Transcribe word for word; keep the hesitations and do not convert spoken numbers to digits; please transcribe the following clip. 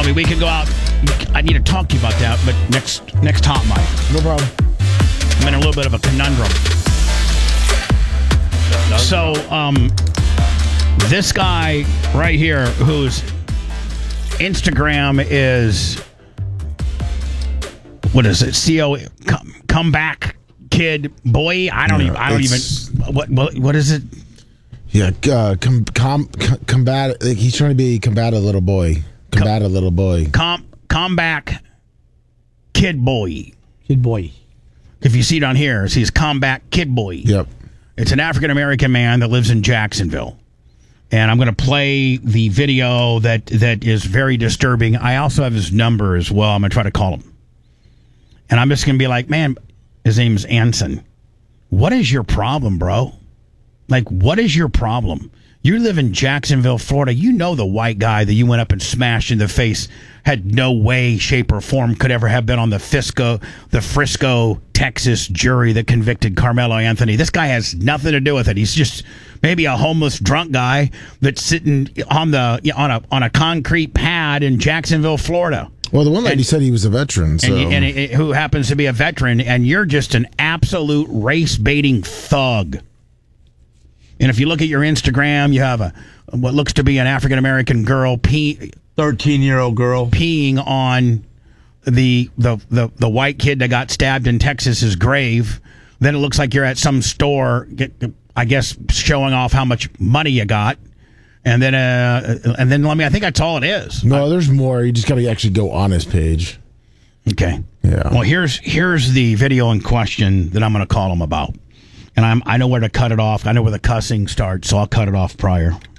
me. We can go out. I need to talk to you about that, but next next hot mic. No problem. I'm in a little bit of a conundrum. So, um, this guy right here, whose Instagram is, what is it? C O come, come back kid boy. I don't Yeah, even. I don't even. What what what is it? Yeah, uh, com, com, com, combat. Like he's trying to be combat a little boy. Combat a little boy. Com come back kid boy. Kid boy. If you see it on here, it says Combat Kid Boy. Yep. It's an African-American man that lives in Jacksonville. And I'm going to play the video that, that is very disturbing. I also have his number as well. I'm going to try to call him. And I'm just going to be like, man, his name's Anson. What is your problem, bro? Like, what is your problem? You live in Jacksonville, Florida. You know the white guy that you went up and smashed in the face had no way, shape, or form could ever have been on the Fisco, the Frisco, Texas jury that convicted Carmelo Anthony. This guy has nothing to do with it. He's just maybe a homeless drunk guy that's sitting on the on a on a concrete pad in Jacksonville, Florida. Well, the one lady and, said he was a veteran, so. and, and it, who happens to be a veteran, and you're just an absolute race baiting thug. And if you look at your Instagram, you have a what looks to be an African American girl pee, thirteen-year-old girl peeing on the, the the the white kid that got stabbed in Texas's grave. Then it looks like you're at some store, get, I guess, showing off how much money you got. And then, uh, and then let me. I think that's all it is. No, there's more. You just got to actually go on his page. Okay. Yeah. Well, here's here's the video in question that I'm going to call him about. And I'm, I know where to cut it off. I know where the cussing starts, so I'll cut it off prior.